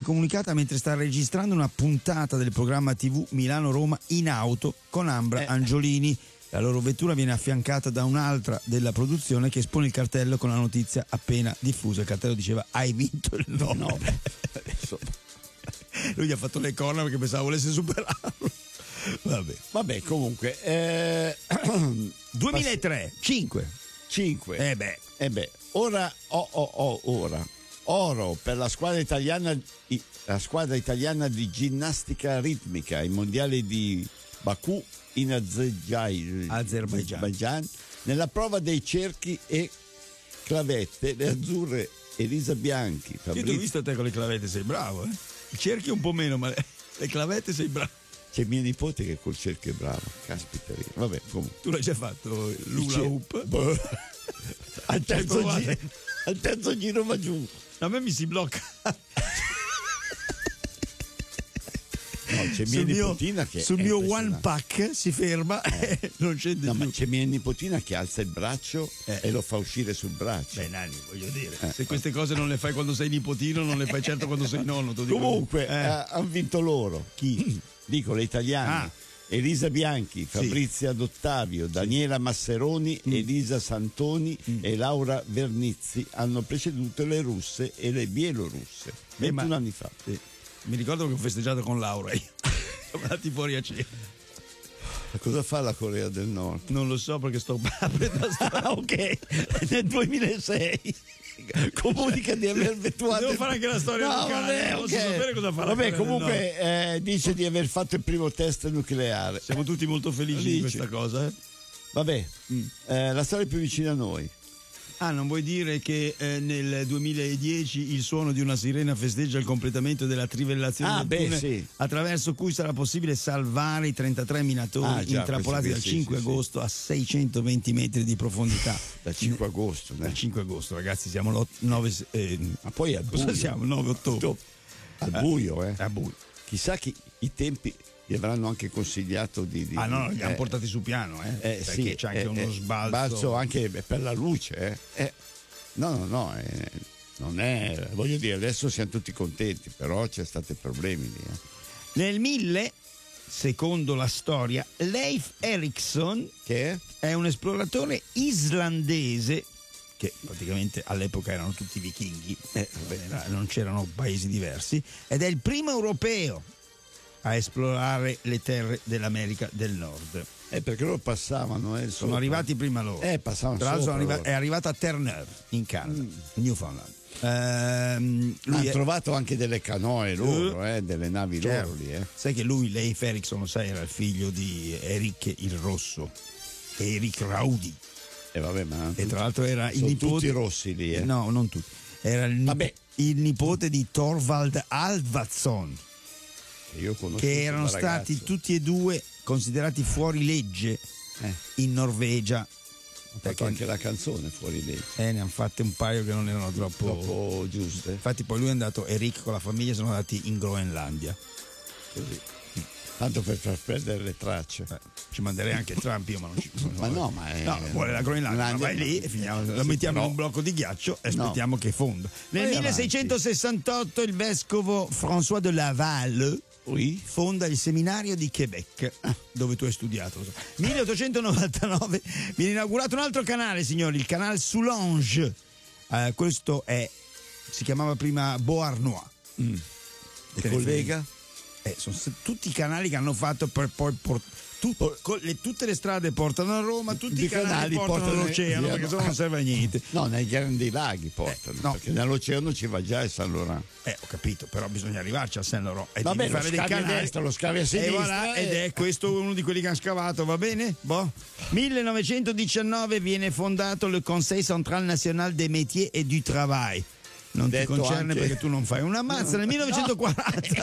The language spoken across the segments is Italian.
incomunicata mentre sta registrando una puntata del programma TV Milano-Roma in auto con Ambra Angiolini. La loro vettura viene affiancata da un'altra della produzione che espone il cartello con la notizia appena diffusa. Il cartello diceva: hai vinto il Nobel. Lui gli ha fatto le corna perché pensava volesse superarlo. Vabbè, comunque 2003 5. Ora oro per la squadra italiana di ginnastica ritmica ai mondiali di Baku in Azerbaijan. Nella prova dei cerchi e clavette, le azzurre Elisa Bianchi. Io ti ho visto te con le clavette, sei bravo, eh? I cerchi un po' meno, ma le clavette sei bravo. C'è mio nipote che col cerchio è bravo, caspita. Vabbè, comunque. Tu l'hai già fatto l'hula hoop? Al terzo giro va giù. A me mi si blocca. No, c'è mia nipotina che sul mio one pack si ferma e non scende più. Ma c'è mia nipotina che alza il braccio e lo fa uscire sul braccio. Beh, Nanni, voglio dire, se queste cose non le fai quando sei nipotino, non le fai certo quando sei nonno. Comunque hanno vinto loro. Chi? Dico le italiane. Elisa Bianchi, Fabrizia D'Ottavio, Daniela Masseroni, Elisa Santoni e Laura Vernizzi hanno preceduto le russe e le bielorusse 21 anni fa. Mi ricordo che ho festeggiato con Laura io. Siamo andati fuori a cena. Cosa fa la Corea del Nord? Non lo so perché sto aprendo ok, nel 2006 comunica di aver effettuato. Devo fare anche la storia locale. Posso sapere cosa fa la Corea comunque dice di aver fatto il primo test nucleare. Siamo tutti molto felici di questa cosa, Vabbè, la storia più vicina a noi. Non vuoi dire che nel 2010 il suono di una sirena festeggia il completamento della trivellazione del tunnel, attraverso cui sarà possibile salvare i 33 minatori intrappolati dal 5 agosto a 620 metri di profondità. Dal 5 agosto, Dal 5 agosto, ragazzi, siamo l'9 ma poi al buio. Siamo il 9 ottobre. Al buio, Al buio. Chissà che i tempi gli avranno anche consigliato di li hanno portati su piano, perché c'è anche uno sbalzo anche per la luce, non è, voglio dire, adesso siamo tutti contenti, però c'è stati problemi lì. Nel 1000, secondo la storia, Leif Erikson, che è un esploratore islandese, che praticamente all'epoca erano tutti vichinghi, non c'erano paesi diversi, ed è il primo europeo a esplorare le terre dell'America del Nord. Perché loro passavano. Sono arrivati prima loro. Passavano. Tra l'altro è arrivato a Terre-Neuve, in Canada, Newfoundland. Lui ha trovato anche delle canoe loro, delle navi loro lì. Sai che lui, Leif Erikson, era il figlio di Erik il Rosso, Erik Raudi. E tra l'altro era il nipote. Tutti rossi lì, No, non tutti. Era il nipote di Thorvald Alvarsson. Che erano stati tutti e due considerati fuori legge in Norvegia. Ha fatto anche la canzone fuori legge. Ne hanno fatte un paio che non erano troppo giuste. Infatti poi lui è andato, Eric con la famiglia sono andati in Groenlandia. Così. Tanto per far perdere le tracce. Ci manderei anche Trump io, ma non ci no, vuole la Groenlandia, vai lì e finiamo, lo mettiamo in un blocco di ghiaccio e aspettiamo che fonda. Nel 1668 il vescovo François de Laval fonda il seminario di Quebec, dove tu hai studiato. 1899 viene inaugurato un altro canale, signori, il canale Soulanges. Questo si chiamava prima Beauharnois. E collega? Sono tutti i canali che hanno fatto per poi tutte le strade portano a Roma, tutti i canali portano all'oceano, perché sennò non serve a niente. No, nei grandi laghi portano, perché nell'oceano ci va già il San Laurent. Ho capito, però bisogna arrivarci al Saint Laurent e devi fare dei canali a destra, lo scavi a sinistra ed è questo uno di quelli che hanno scavato, va bene? 1919 viene fondato le Conseil Central National des Métiers et du Travail. Non ti concerne perché tu non fai una mazza. Nel 1940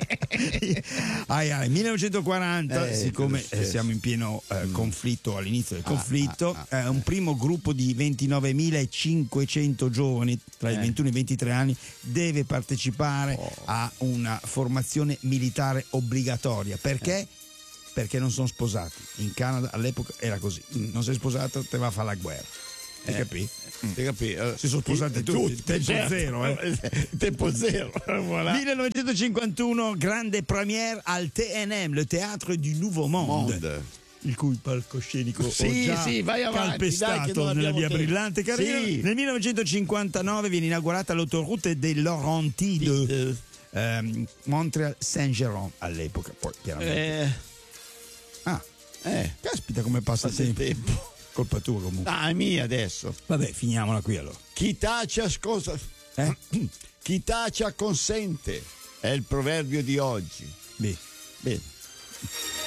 siccome siamo in pieno conflitto, all'inizio del conflitto, un primo gruppo di 29.500 giovani tra i 21 e i 23 anni deve partecipare a una formazione militare obbligatoria. Perché? Perché non sono sposati. In Canada all'epoca era così, non sei sposato te va a fare la guerra. capì? Si sono sposati tutti. Tempo zero, Tempo zero. Voilà. 1951, grande première al TNM, le Théâtre du Nouveau Monde. Il cui palcoscenico vai avanti, calpestato nella via brillante carriera. Sì. Nel 1959 viene inaugurata l'autoroute dei Laurentides, Montréal Saint-Géron all'epoca, poi chiaramente. Caspita come passa il tempo. Colpa tua comunque. È mia adesso. Vabbè, finiamola qui allora. Chi tace Chi tace consente, è il proverbio di oggi. Bene.